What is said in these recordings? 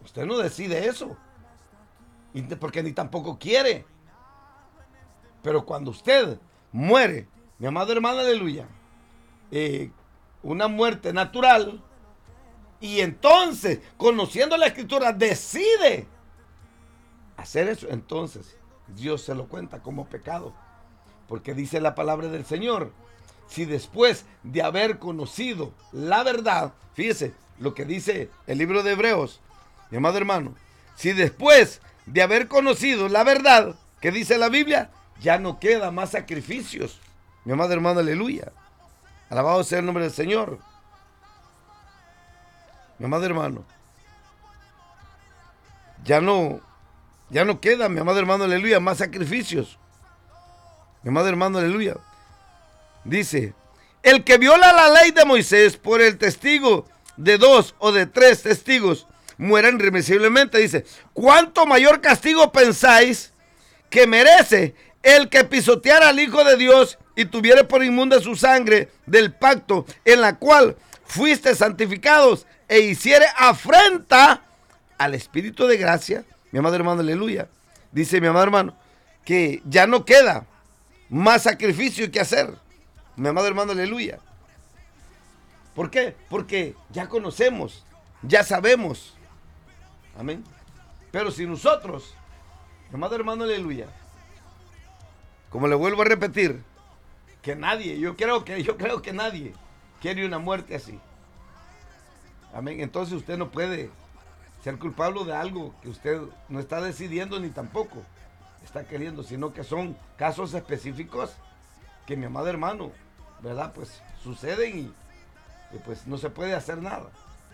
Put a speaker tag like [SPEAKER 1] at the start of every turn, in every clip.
[SPEAKER 1] Usted no decide eso, porque ni tampoco quiere. Pero cuando usted muere, mi amado hermano, aleluya, una muerte natural, y entonces, conociendo la escritura, decide hacer eso, entonces Dios se lo cuenta como pecado. Porque dice la palabra del Señor, si después de haber conocido la verdad, fíjese lo que dice el libro de Hebreos, mi amado hermano, si después de haber conocido la verdad, que dice la Biblia, ya no queda más sacrificios, mi amado hermano, aleluya. Alabado sea el nombre del Señor. Mi amado hermano, ya no queda, mi amado hermano, aleluya, más sacrificios. Mi amado hermano, aleluya. Dice, el que viola la ley de Moisés por el testigo de 2 o de 3 testigos muera irremisiblemente. Dice, ¿cuánto mayor castigo pensáis que merece el que pisoteara al Hijo de Dios y tuviere por inmunda su sangre del pacto en la cual fuiste santificados e hiciere afrenta al Espíritu de gracia? Mi amado hermano, aleluya. Dice mi amado hermano que ya no queda más sacrificio que hacer. Mi amado hermano, aleluya. ¿Por qué? Porque ya conocemos, ya sabemos. Amén. Pero si nosotros, mi amado hermano, aleluya, como le vuelvo a repetir, que nadie, yo creo que nadie quiere una muerte así. Amén. Entonces usted no puede ser culpable de algo que usted no está decidiendo ni tampoco está queriendo, sino que son casos específicos que, mi amado hermano, ¿verdad? Pues suceden y pues no se puede hacer nada.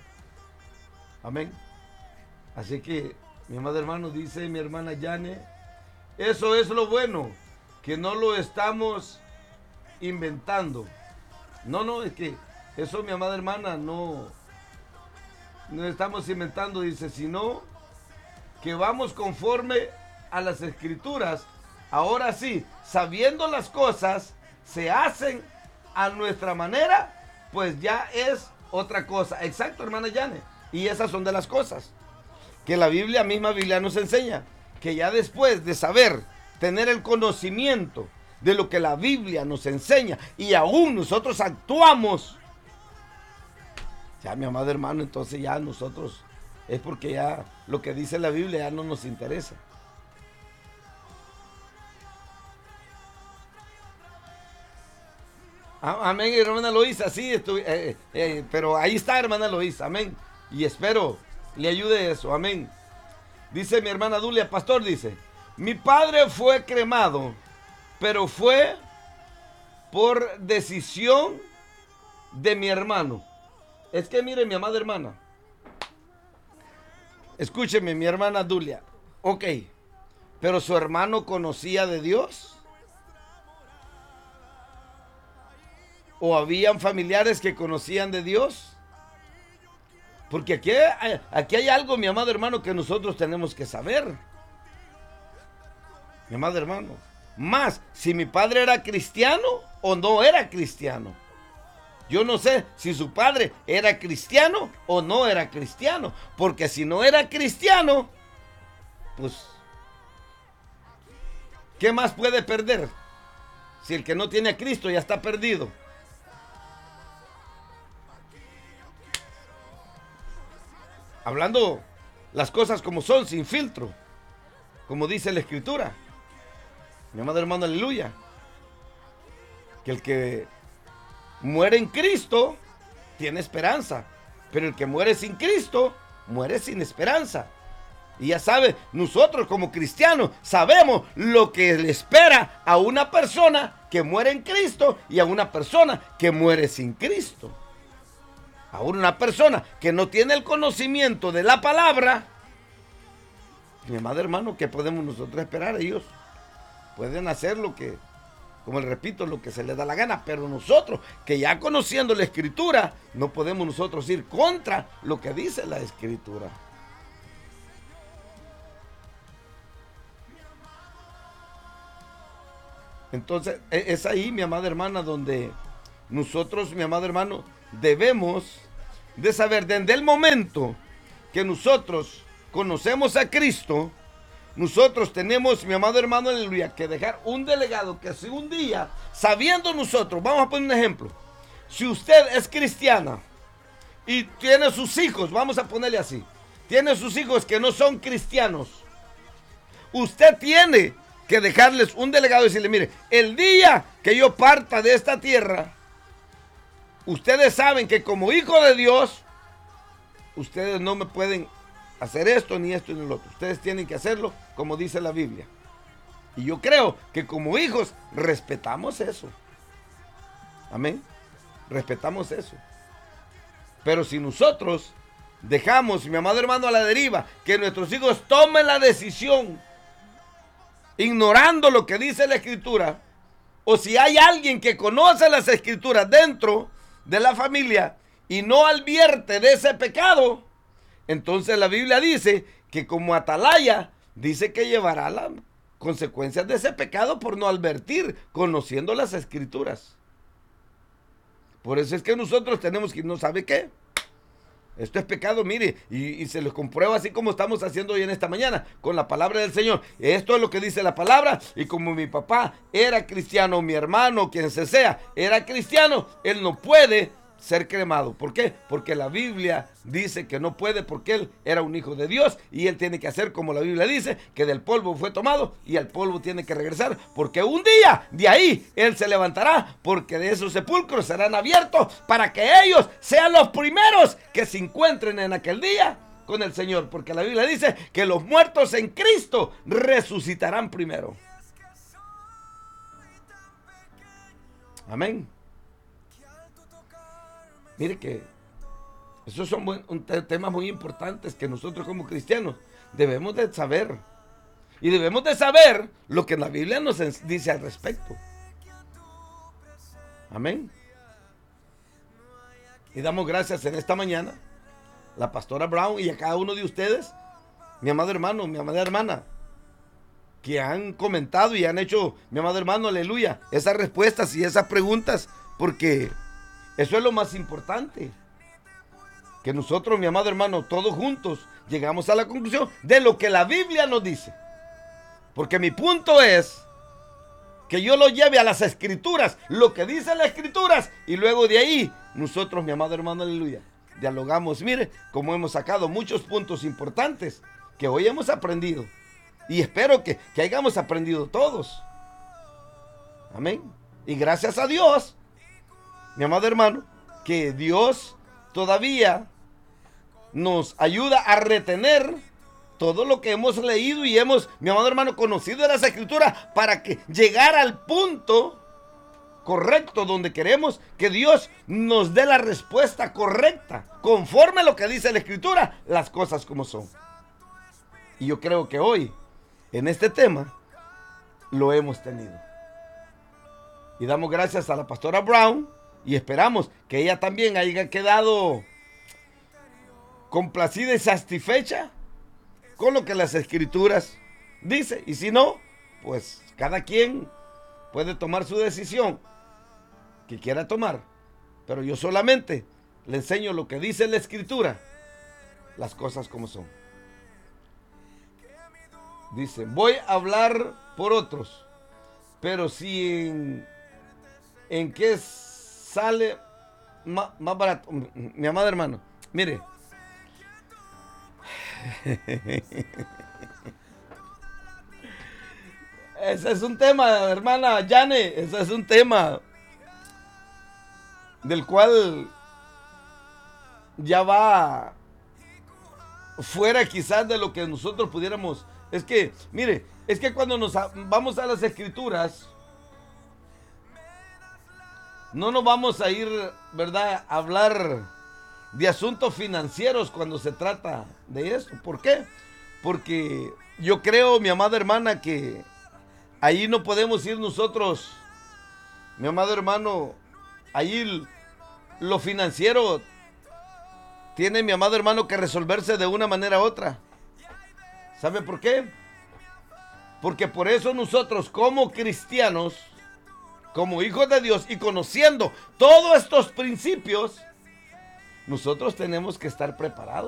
[SPEAKER 1] Amén. Así que, mi amado hermano, dice mi hermana Yane, eso es lo bueno, que no lo estamos inventando. No, es que eso, mi amada hermana, no estamos inventando, dice, sino que vamos conforme a las escrituras. Ahora sí, sabiendo las cosas se hacen a nuestra manera, pues ya es otra cosa. Exacto, hermana Yane. Y esas son de las cosas que la misma Biblia nos enseña, que ya después de saber, tener el conocimiento de lo que la Biblia nos enseña y aún nosotros actuamos, ya, mi amado hermano, entonces ya nosotros, es porque ya lo que dice la Biblia ya no nos interesa. Amén, hermana Loisa, sí, pero ahí está, hermana Loisa, amén. Y espero le ayude eso, amén. Dice mi hermana Dulia, pastor, dice, mi padre fue cremado, pero fue por decisión de mi hermano. Es que mire, mi amada hermana, escúcheme, mi hermana Dulia, ok, pero su hermano conocía de Dios. ¿O habían familiares que conocían de Dios? Porque aquí hay algo, mi amado hermano, que nosotros tenemos que saber. Mi amado hermano. Más, si mi padre era cristiano o no era cristiano. Yo no sé si su padre era cristiano o no era cristiano. Porque si no era cristiano, pues, ¿qué más puede perder? Si el que no tiene a Cristo ya está perdido. Hablando las cosas como son, sin filtro, como dice la Escritura. Mi amado hermano, aleluya. Que el que muere en Cristo tiene esperanza, pero el que muere sin Cristo muere sin esperanza. Y ya sabe, nosotros como cristianos sabemos lo que le espera a una persona que muere en Cristo y a una persona que muere sin Cristo. Ahora una persona que no tiene el conocimiento de la palabra, mi amado hermano, ¿qué podemos nosotros esperar? Ellos pueden hacer lo que, como les repito, lo que se les da la gana, pero nosotros, que ya conociendo la Escritura, no podemos nosotros ir contra lo que dice la Escritura. Entonces, es ahí, mi amada hermana, donde nosotros, mi amado hermano, debemos de saber desde el momento que nosotros conocemos a Cristo, nosotros tenemos, mi amado hermano, aleluya, que dejar un delegado que si un día, sabiendo nosotros, vamos a poner un ejemplo, si usted es cristiana y tiene sus hijos, vamos a ponerle así, tiene sus hijos que no son cristianos, usted tiene que dejarles un delegado y decirle, mire, el día que yo parta de esta tierra, ustedes saben que como hijo de Dios, ustedes no me pueden hacer esto, ni esto, ni lo otro. Ustedes tienen que hacerlo como dice la Biblia. Y yo creo que como hijos respetamos eso. Amén. Respetamos eso. Pero si nosotros dejamos, mi amado hermano, a la deriva, que nuestros hijos tomen la decisión, ignorando lo que dice la Escritura, o si hay alguien que conoce las Escrituras dentro de la familia y no advierte de ese pecado, entonces la Biblia dice que como atalaya, dice que llevará las consecuencias de ese pecado por no advertir, conociendo las Escrituras. Por eso es que nosotros tenemos que, ¿no sabe qué? Esto es pecado, mire, y se los comprueba así como estamos haciendo hoy en esta mañana, con la palabra del Señor. Esto es lo que dice la palabra, y como mi papá era cristiano, mi hermano, quien sea, era cristiano, él no puede ser cremado. ¿Por qué? Porque la Biblia dice que no puede, porque él era un hijo de Dios y él tiene que hacer como la Biblia dice, que del polvo fue tomado y al polvo tiene que regresar, porque un día de ahí él se levantará, porque de esos sepulcros serán abiertos para que ellos sean los primeros que se encuentren en aquel día con el Señor, porque la Biblia dice que los muertos en Cristo resucitarán primero. Amén. Mire que esos son temas muy importantes que nosotros como cristianos debemos de saber. Y debemos de saber lo que la Biblia nos dice al respecto. Amén. Y damos gracias en esta mañana a la pastora Brown y a cada uno de ustedes, mi amado hermano, mi amada hermana, que han comentado y han hecho, mi amado hermano, aleluya, esas respuestas y esas preguntas, porque eso es lo más importante. Que nosotros, mi amado hermano, todos juntos llegamos a la conclusión de lo que la Biblia nos dice. Porque mi punto es que yo lo lleve a las Escrituras, lo que dicen las Escrituras, y luego de ahí, nosotros, mi amado hermano, aleluya, dialogamos. Mire, como hemos sacado muchos puntos importantes que hoy hemos aprendido. Y espero que hayamos aprendido todos. Amén. Y gracias a Dios, mi amado hermano, que Dios todavía nos ayuda a retener todo lo que hemos leído y hemos, mi amado hermano, conocido de las Escrituras para que llegar al punto correcto donde queremos que Dios nos dé la respuesta correcta, conforme a lo que dice la Escritura, las cosas como son. Y yo creo que hoy, en este tema, lo hemos tenido. Y damos gracias a la pastora Brown. Y esperamos que ella también haya quedado complacida y satisfecha con lo que las Escrituras dice. Y si no, pues cada quien puede tomar su decisión que quiera tomar. Pero yo solamente le enseño lo que dice la Escritura, las cosas como son. Dice, voy a hablar por otros, pero si en qué sale más barato, mi amado hermano, mire, ese es un tema, hermana Yane, ese es un tema del cual ya va fuera quizás de lo que nosotros pudiéramos. Es que, mire, es que cuando nos vamos a las Escrituras, no nos vamos a ir, ¿verdad?, a hablar de asuntos financieros cuando se trata de esto. ¿Por qué? Porque yo creo, mi amada hermana, que ahí no podemos ir nosotros, mi amado hermano, ahí lo financiero tiene, mi amado hermano, que resolverse de una manera u otra. ¿Sabe por qué? Porque por eso nosotros como cristianos, como hijos de Dios y conociendo todos estos principios, nosotros tenemos que estar preparados.